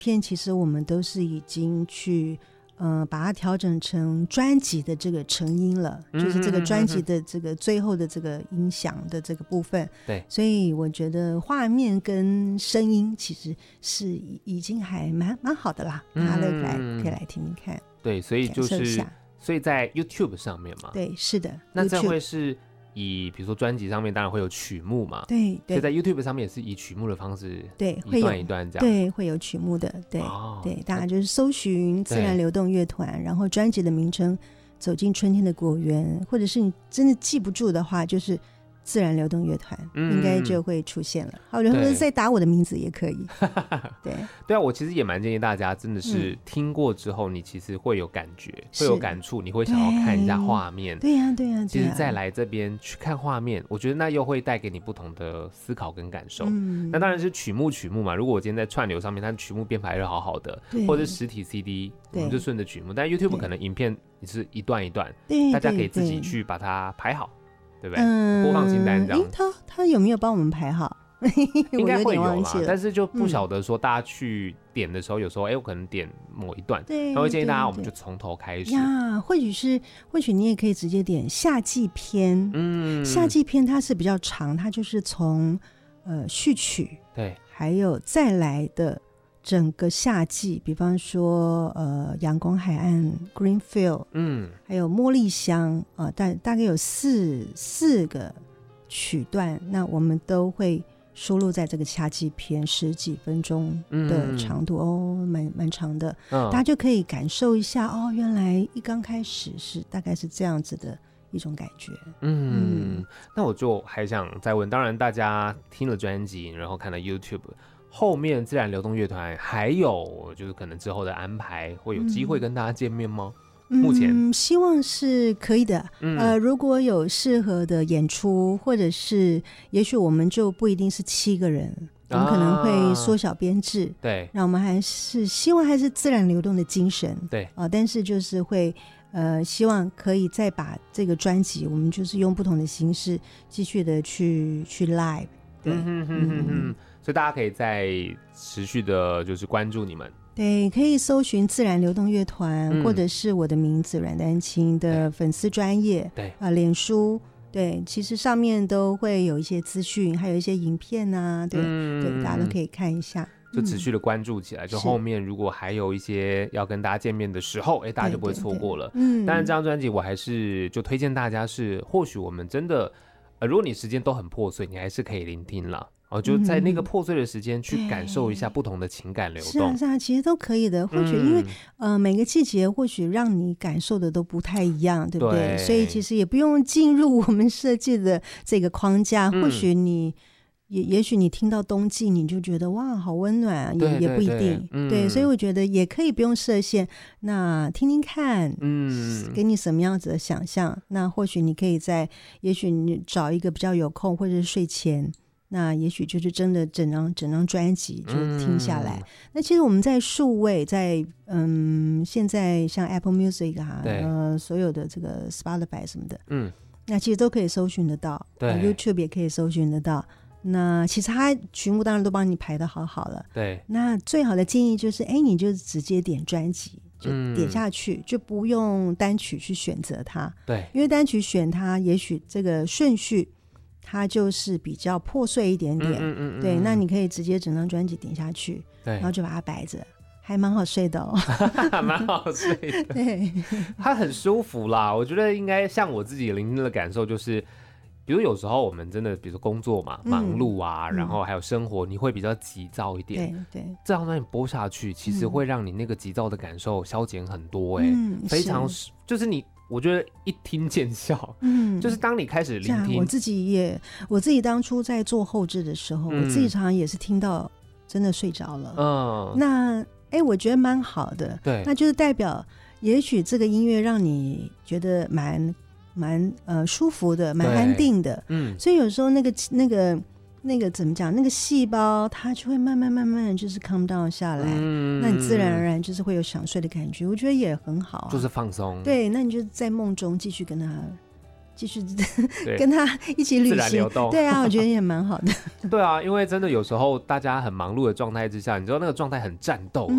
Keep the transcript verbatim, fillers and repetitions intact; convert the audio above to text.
片其实我们都是已经去呃，把它调整成专辑的这个成音了，嗯、就是这个专辑的这个最后的这个音响的这个部分。 对， 所以我觉得画面跟声音其实是已经还蛮蛮好的啦，大家可以来、嗯、可以来听听看。 对，所以就是所以在 YouTube 上面嘛。 对，是的。 那这会是以比如说专辑上面当然会有曲目嘛， 对对， 所以在 YouTube 上面也是以曲目的方式， 对， 一段一段这样， 对，会有曲目的，对、哦、对，大家就是搜寻自然流动乐团，然后专辑的名称走进春天的果园，或者是你真的记不住的话，就是自然流动乐团、嗯、应该就会出现了，好，然后再打我的名字也可以。对对啊，我其实也蛮建议大家真的是听过之后、嗯、你其实会有感觉，会有感触，你会想要看一下画面。 对呀、啊、对呀、啊啊、 其实再来这边去看画面，我觉得那又会带给你不同的思考跟感受、嗯、那当然是曲目曲目嘛，如果我今天在串流上面它曲目编排是好好的，或者是实体 C D 我们就顺着曲目，但 YouTube 可能影片你是一段一段，大家可以自己去把它排好，对不对、嗯、播放清单这样。 他他有没有帮我们排好？ 应该会有啦，但是就不晓得说大家去点的时候、嗯、有时候哎，我可能点某一段，他会建议大家我们就从头开始呀。或许是或许你也可以直接点夏季篇，嗯，夏季篇它是比较长，它就是从呃序曲， 对， 还有再来的整个夏季，比方说呃阳光海岸 Greenfield， 嗯，还有茉莉香啊、呃，大大概有四四个曲段，那我们都会收录在这个夏季篇，十几分钟的长度、嗯、哦，蛮蛮长的、嗯，大家就可以感受一下哦，原来一刚开始是大概是这样子的一种感觉。 嗯，嗯那我就还想再问，当然大家听了专辑，然后看了 YouTube， 后面自然流动乐团还有就是可能之后的安排，会有机会跟大家见面吗？嗯目前、 嗯、希望是可以的、嗯、呃，如果有适合的演出，或者是也许我们就不一定是七个人，我们可能会缩小编制、啊、对，那我们还是希望还是自然流动的精神， 对、 呃、但是就是会呃，希望可以再把这个专辑我们就是用不同的形式继续的去去 live， 对，嗯哼哼哼哼，所以大家可以再持续的就是关注你们， 对，可以搜寻自然流动乐团、嗯、或者是我的名字阮丹青的粉丝专页， 对啊、呃，脸书，对，其实上面都会有一些资讯，还有一些影片啊，对、嗯、对，大家都可以看一下， 就持续的关注起来、嗯、就后面如果还有一些要跟大家见面的时候，哎，大家就不会错过了。嗯，当然这张专辑我还是就推荐大家是，或许我们真的呃，如果你时间都很破碎，你还是可以聆听啦。哦，就在那个破碎的时间去感受一下不同的情感流动。是啊， 是啊，其实都可以的。或许因为、嗯、呃每个季节或许让你感受的都不太一样，对不对？对，所以其实也不用进入我们设计的这个框架。嗯、或许你也也许你听到冬季你就觉得哇好温暖啊，也也不一定。对、嗯、对，所以我觉得也可以不用设限，那听听看，嗯，给你什么样子的想象。那或许你可以在也许你找一个比较有空，或者是睡前。那也许就是真的整张整张专辑就听下来、嗯、那其实我们在数位在嗯现在像 Apple Music 啊，呃所有的这个 Spotify 什么的，嗯，那其实都可以搜寻得到，对、呃、YouTube 也可以搜寻得到。那其实它曲目当然都帮你排得好好了， 对。 那最好的建议就是哎你就直接点专辑就点下去、嗯、就不用单曲去选择它， 对， 因为单曲选它也许这个顺序它就是比较破碎一点点，嗯嗯嗯嗯，对，那你可以直接整张专辑点下去，对，然后就把它摆着，还蛮好睡的哦， 蛮好睡的，对，它很舒服啦。我觉得应该像我自己聆听的感受就是，比如有时候我们真的，比如说工作嘛，忙碌啊、嗯，然后还有生活，你会比较急躁一点，对对，这张专辑播下去，其实会让你那个急躁的感受消减很多、欸，哎、嗯，非常就是你。我觉得一听见效，嗯，就是当你开始聆听， 我自己也，我自己当初在做后制的时候，嗯、我自己常常也是听到真的睡着了，嗯，那哎，我觉得蛮好的，对，那就是代表，也许这个音乐让你觉得蛮蛮呃舒服的，蛮安定的，嗯，所以有时候那个那个。那个怎么讲？那个细胞它就会慢慢慢慢的就是 calm down 下来、嗯，那你自然而然就是会有想睡的感觉，我觉得也很好、啊， 就是放松。 对，那你就在梦中继续跟他，继续跟他一起旅行， 自然流动。 对啊，我觉得也蛮好的。 对啊，因为真的有时候大家很忙碌的状态之下，你知道那个状态很战斗，